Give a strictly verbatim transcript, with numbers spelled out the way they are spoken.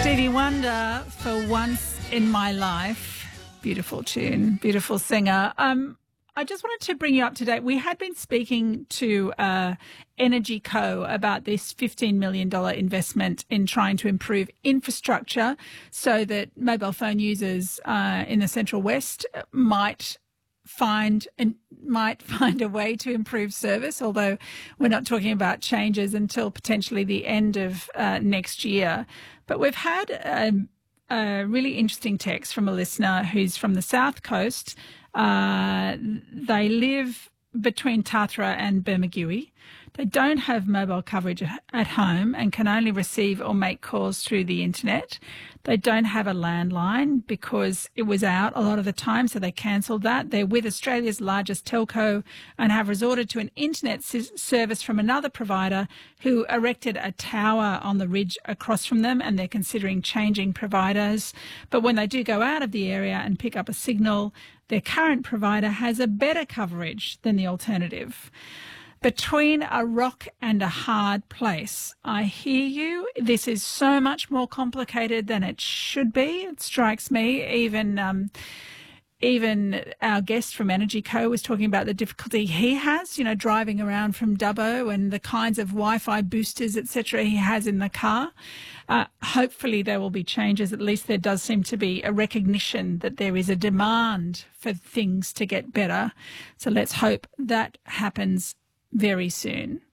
Stevie Wonder, For Once in My Life. Beautiful tune, beautiful singer. Um, I just wanted to bring you up to date. We had been speaking to uh, Energy Co about this fifteen million dollars investment in trying to improve infrastructure so that mobile phone users uh, in the Central West might find and might find a way to improve service, although we're not talking about changes until potentially the end of uh, next year. But we've had a, a really interesting text from a listener who's from the South Coast. Uh, they live between Tathra and Bermagui. They don't have mobile coverage at home and can only receive or make calls through the internet. They don't have a landline because it was out a lot of the time, so they cancelled that. They're with Australia's largest telco and have resorted to an internet service from another provider who erected a tower on the ridge across from them, and they're considering changing providers. But when they do go out of the area and pick up a signal, their current provider has a better coverage than the alternative. Between a rock and a hard place. I hear you. This is so much more complicated than it should be. It strikes me. Even um, even our guest from Energy Co was talking about the difficulty he has, you know, driving around from Dubbo and the kinds of Wi-Fi boosters, et cetera he has in the car. Uh, hopefully there will be changes. At least there does seem to be a recognition that there is a demand for things to get better. So let's hope that happens very soon.